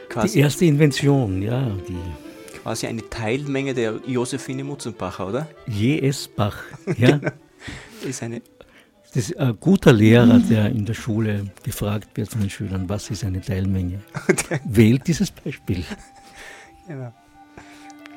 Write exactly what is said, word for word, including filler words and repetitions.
quasi, die erste Invention, ja. Die quasi eine Teilmenge der Josephine Mutzenbacher, oder? J S. Bach, ja. Genau. Ist eine Das ist ein guter Lehrer, der in der Schule gefragt wird von den Schülern, was ist eine Teilmenge. Wählt dieses Beispiel. Genau.